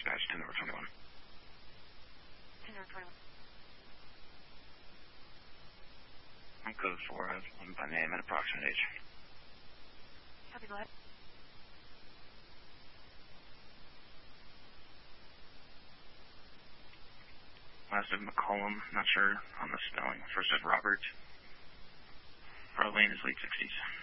dispatch 10 over 21. 10 over 21. I'm code 4. I have one by name and approximate age. Copy, go ahead. Last is McCollum, not sure on the spelling. First is Robert. Our lane is late 60s.